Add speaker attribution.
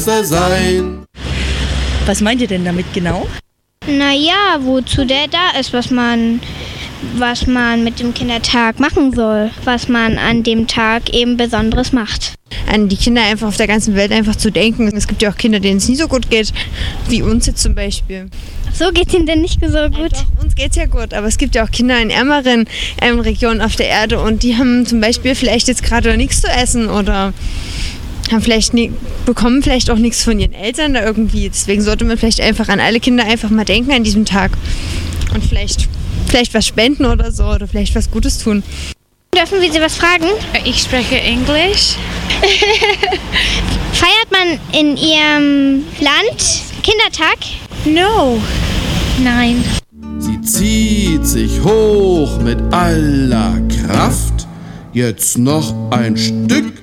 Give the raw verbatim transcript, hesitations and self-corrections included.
Speaker 1: sein.
Speaker 2: Was meint ihr denn damit genau?
Speaker 3: Naja, wozu der da ist, was man, was man mit dem Kindertag machen soll, was man an dem Tag eben Besonderes macht.
Speaker 4: An die Kinder einfach auf der ganzen Welt einfach zu denken. Es gibt ja auch Kinder, denen es nie so gut geht, wie uns jetzt zum Beispiel.
Speaker 3: So geht es ihnen denn nicht so gut?
Speaker 4: Ja, doch, uns geht's ja gut, aber es gibt ja auch Kinder in ärmeren ähm, Regionen auf der Erde und die haben zum Beispiel vielleicht jetzt gerade nichts zu essen oder haben vielleicht nie, bekommen vielleicht auch nichts von ihren Eltern da irgendwie. Deswegen sollte man vielleicht einfach an alle Kinder einfach mal denken an diesem Tag und vielleicht, vielleicht was spenden oder so oder vielleicht was Gutes tun.
Speaker 3: Dürfen wir Sie was fragen?
Speaker 5: Ich spreche Englisch.
Speaker 3: Feiert man in Ihrem Land Kindertag?
Speaker 5: No. Nein.
Speaker 1: Sie zieht sich hoch mit aller Kraft. Jetzt noch ein Stück